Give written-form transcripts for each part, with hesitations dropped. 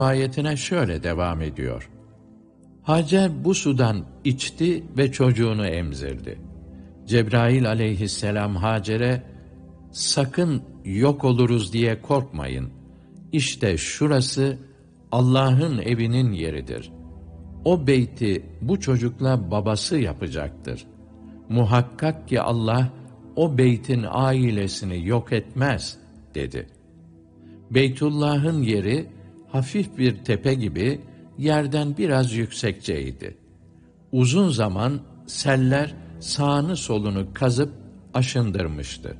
ayetine şöyle devam ediyor. Hacer bu sudan içti ve çocuğunu emzirdi. Cebrail aleyhisselam Hacer'e, sakın yok oluruz diye korkmayın. İşte şurası Allah'ın evinin yeridir. O beyti bu çocukla babası yapacaktır. Muhakkak ki Allah o beytin ailesini yok etmez, dedi. Beytullah'ın yeri hafif bir tepe gibi yerden biraz yüksekçeydi. Uzun zaman seller sağını solunu kazıp aşındırmıştı.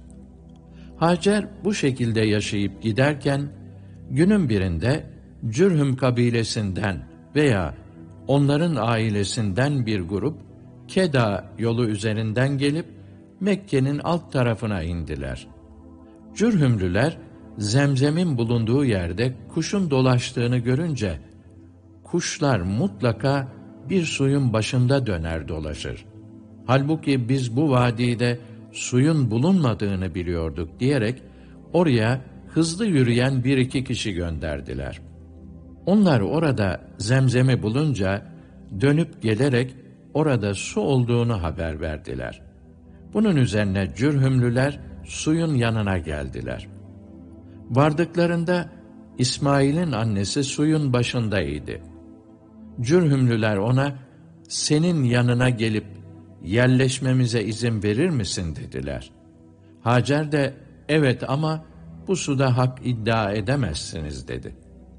Hacer bu şekilde yaşayıp giderken, günün birinde Cürhüm kabilesinden veya onların ailesinden bir grup, Keda yolu üzerinden gelip Mekke'nin alt tarafına indiler. Cürhümlüler, Zemzem'in bulunduğu yerde kuşun dolaştığını görünce, kuşlar mutlaka bir suyun başında döner dolaşır. Halbuki biz bu vadide suyun bulunmadığını biliyorduk diyerek, oraya hızlı yürüyen bir iki kişi gönderdiler. Onlar orada Zemzem'i bulunca, dönüp gelerek orada su olduğunu haber verdiler. Bunun üzerine Cürhümlüler suyun yanına geldiler. Vardıklarında İsmail'in annesi suyun başındaydı. Cürhümlüler ona, senin yanına gelip yerleşmemize izin verir misin dediler. Hacer de, evet ama bu suda hak iddia edemezsiniz dedi.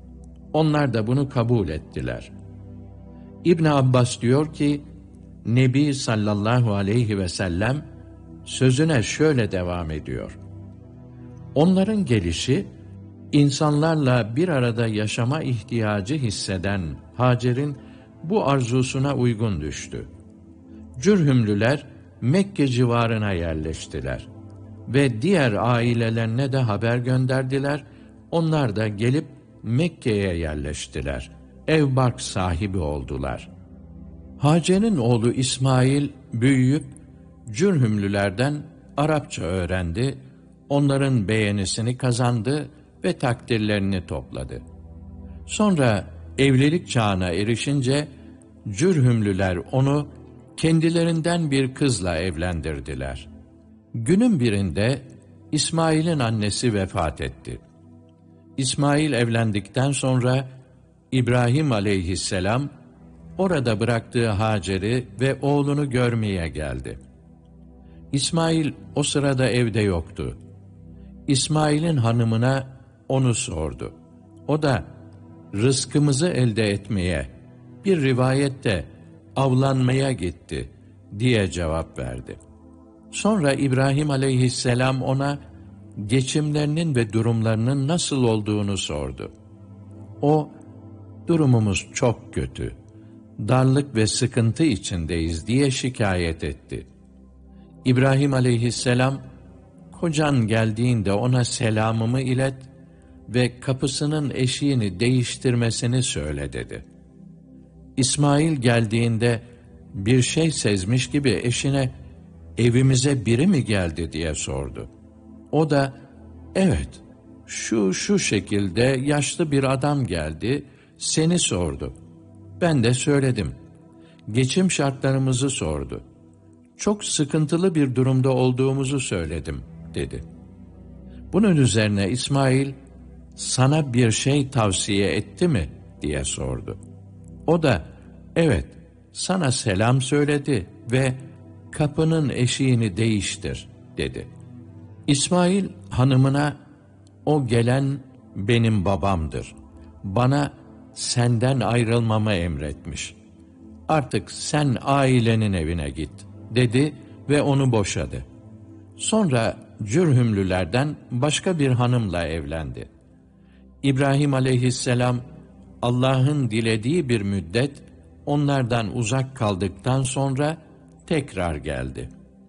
Onlar da bunu kabul ettiler. İbn Abbas diyor ki, Nebi sallallahu aleyhi ve sellem sözüne şöyle devam ediyor. Onların gelişi, insanlarla bir arada yaşama ihtiyacı hisseden Hacer'in bu arzusuna uygun düştü. Cürhümlüler Mekke civarına yerleştiler ve diğer ailelerine de haber gönderdiler. Onlar da gelip Mekke'ye yerleştiler. Ev-bark sahibi oldular. Hacer'in oğlu İsmail büyüyüp Cürhümlülerden Arapça öğrendi, onların beğenisini kazandı ve takdirlerini topladı. Sonra evlilik çağına erişince Cürhümlüler onu kendilerinden bir kızla evlendirdiler. Günün birinde İsmail'in annesi vefat etti. İsmail evlendikten sonra İbrahim aleyhisselam orada bıraktığı Hacer'i ve oğlunu görmeye geldi. İsmail o sırada evde yoktu. İsmail'in hanımına onu sordu. O da rızkımızı elde etmeye, bir rivayette avlanmaya gitti diye cevap verdi. Sonra İbrahim aleyhisselam ona geçimlerinin ve durumlarının nasıl olduğunu sordu. O, durumumuz çok kötü, darlık ve sıkıntı içindeyiz diye şikayet etti. İbrahim aleyhisselam, kocan geldiğinde ona selamımı ilet ve kapısının eşiğini değiştirmesini söyle dedi. İsmail geldiğinde bir şey sezmiş gibi eşine, evimize biri mi geldi diye sordu. O da, evet, şu şekilde yaşlı bir adam geldi, seni sordu. Ben de söyledim. Geçim şartlarımızı sordu. Çok sıkıntılı bir durumda olduğumuzu söyledim, dedi. Bunun üzerine İsmail, sana bir şey tavsiye etti mi diye sordu. O da, evet, sana selam söyledi ve kapının eşiğini değiştir, dedi. İsmail hanımına, o gelen benim babamdır. Bana senden ayrılmamı emretmiş. Artık sen ailenin evine git, dedi ve onu boşadı. Sonra Cürhümlülerden başka bir hanımla evlendi. İbrahim aleyhisselam, Allah'ın dilediği bir müddet onlardan uzak kaldıktan sonra tekrar geldi.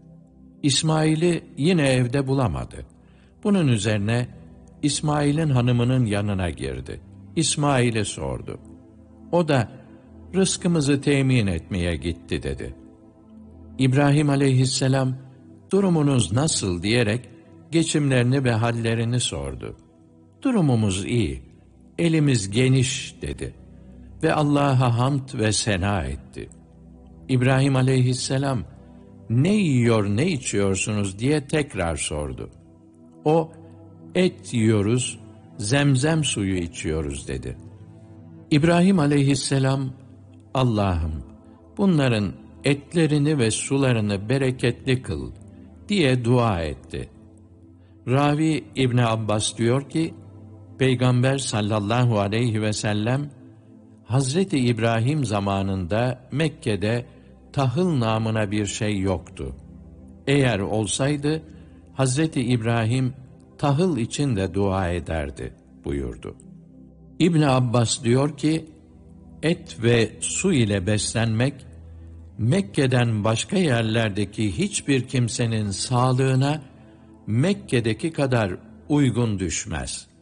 İsmail'i yine evde bulamadı. Bunun üzerine İsmail'in hanımının yanına girdi. İsmail'e sordu. O da, rızkımızı temin etmeye gitti dedi. İbrahim aleyhisselam, durumunuz nasıl diyerek geçimlerini ve hallerini sordu. Durumumuz iyi. elimiz geniş dedi ve Allah'a hamd ve sena etti. İbrahim aleyhisselam, ne yiyor, ne içiyorsunuz diye tekrar sordu. O, et yiyoruz, zemzem suyu içiyoruz dedi. İbrahim aleyhisselam, Allah'ım, bunların etlerini ve sularını bereketli kıl diye dua etti. Ravi İbni Abbas diyor ki, Peygamber sallallahu aleyhi ve sellem, Hazreti İbrahim zamanında Mekke'de tahıl namına bir şey yoktu. Eğer olsaydı, Hazreti İbrahim tahıl için de dua ederdi buyurdu. İbn Abbas diyor ki, et ve su ile beslenmek, Mekke'den başka yerlerdeki hiçbir kimsenin sağlığına Mekke'deki kadar uygun düşmez.